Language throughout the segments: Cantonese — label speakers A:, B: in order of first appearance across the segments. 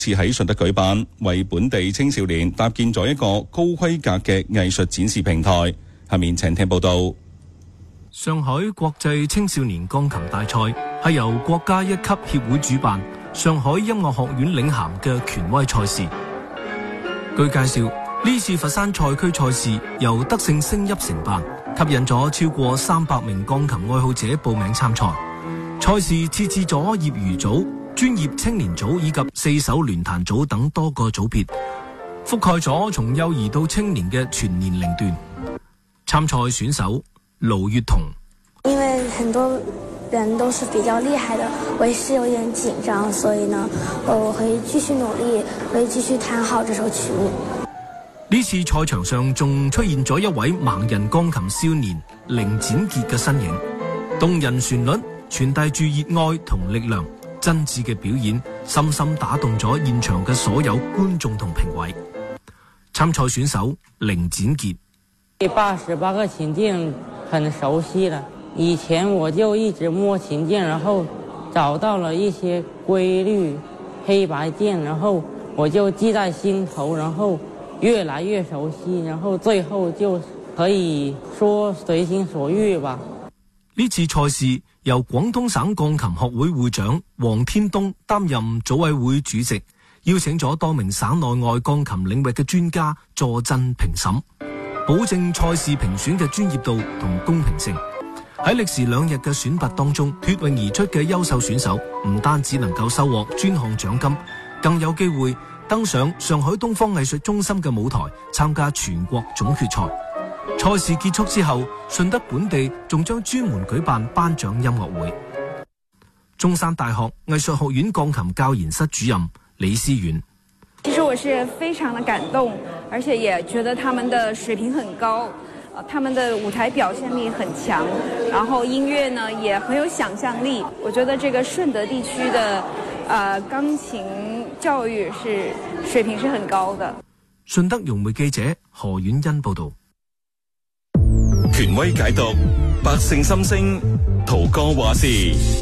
A: 次喺順德舉辦，為本地青少年搭建咗一個高規格嘅藝術展示平台。下面請聽報道。
B: 上海國際青少年鋼琴大賽係由國家一級協會主辦，上海音樂學院領銜嘅權威賽事。據介紹，呢次佛山賽區賽事由德勝聲邑承辦，吸引咗超過300名鋼琴愛好者報名參賽。賽事設置咗業餘組、專業青年組以及4手聯彈組等多個組別，覆蓋咗從幼兒到青年嘅全年齡段。參賽選手盧月彤，
C: 因為很多人都是比較厲害的，我也是有點緊張，所以呢，我會繼續努力，會繼續彈好這首曲目。
B: 呢次賽場上仲出現咗一位盲人鋼琴少年凌展傑嘅身影，動人旋律傳遞住熱愛同力量，真摯嘅表演深深打動咗現場嘅所有觀眾同評委。參賽選手凌展傑
D: ，88個琴鍵很熟悉了，以前我就一直摸琴鍵，然後找到了一些規律黑白鍵，然後我就記在心頭，然後越來越熟悉，然後最後就可以說隨心所欲吧。
B: 呢次賽事由廣東省鋼琴學會會長黃天東擔任組委會主席，邀請咗多名省內外鋼琴領域嘅專家坐鎮評審，保證賽事評選嘅專業度同公平性。喺歷時2日嘅選拔當中，脫穎而出嘅優秀選手唔單止能夠收穫專項獎金，更有機會登上上海東方藝術中心嘅舞台，參加全國總決賽。賽事結束之後，順德本地仲將專門舉辦頒獎音樂會。中山大學藝術學院鋼琴教研室主任李思遠，
E: 其實我是非常的感動，而且也覺得他們的水平很高，他們的舞台表現力很強，然後音樂呢也很有想象力。我覺得這個順德地區的鋼琴教育是水平是很高的。
B: 順德融媒記者何婉欣報道。
A: 權威解讀，百姓心聲，陶哥話事。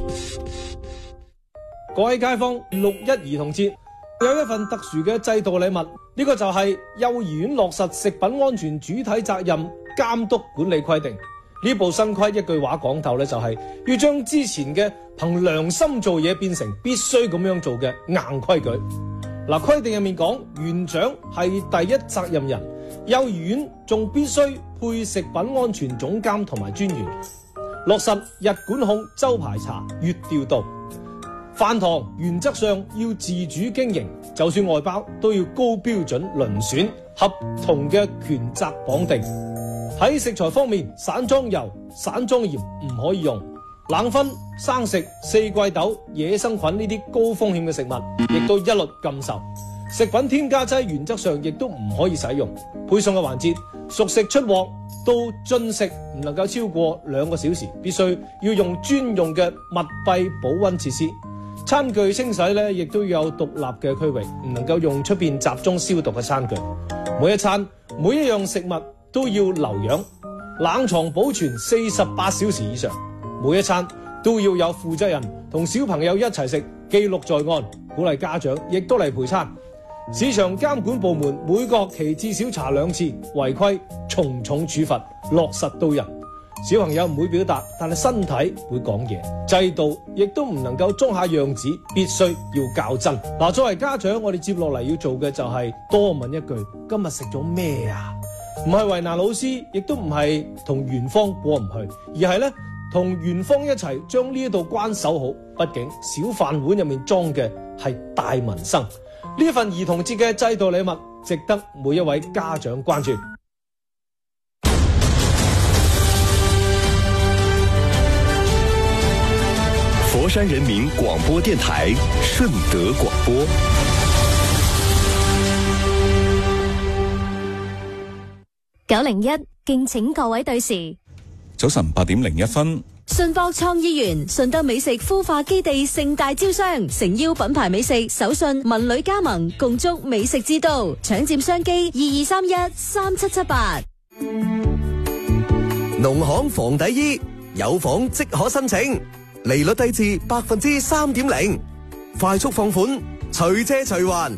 F: 各位街坊，6·1兒童節有一份特殊嘅制度禮物，呢個就係幼兒園落實食品安全主體責任監督管理規定。呢部新規一句話講透呢，就係要將之前嘅憑良心做嘢變成必須咁樣做嘅硬規矩。規定入面講，園長係第一責任人，幼兒園仲必須配食品安全總監同埋專員，落實日管控、周排查、月調度。飯堂原則上要自主經營，就算外包都要高標準遴選，合同嘅權責綁定。喺食材方面，散裝油、散裝鹽唔可以用，冷燻、生食、四季豆、野生菌呢啲高風險嘅食物，亦都一律禁售。食品添加劑原則上亦都唔可以使用。配送嘅環節，熟食出鑊到進食唔能夠超過2個小時，必須要用專用嘅密閉保溫設施。餐具清洗呢，亦都要有獨立嘅區域，唔能夠用出邊集中消毒嘅餐具。每一餐每一樣食物都要留樣，冷藏保存48小時以上。每一餐都要有負責人同小朋友一齊食，記錄在案，鼓勵家長亦都嚟陪餐。市場監管部門每個學期至少查2次，違規從重處罰，落實到人。小朋友唔會表達，但係身體會講嘢。制度亦都唔能夠裝下樣子，必須要較真。作為家長，我哋接落嚟要做嘅就係多問一句：今日食咗咩啊？唔係為難老師，亦都唔係同園方過唔去，而係呢，同園方一齊將呢道關守好。畢竟小飯碗入面裝嘅係大民生。呢份兒童節嘅制度禮物，值得每一位家長關注。
G: 佛山人民廣播電台順德廣播。
H: 901，敬請各位對時。
A: 早晨8點01分。
H: 信博創意園順德美食孵化基地盛大招商，誠邀品牌美食手信文旅加盟，共築美食之都，搶佔商機22313778。
I: 農行房底衣有房即可申請，利率低至3.0%，快速放款， 隨車隨還。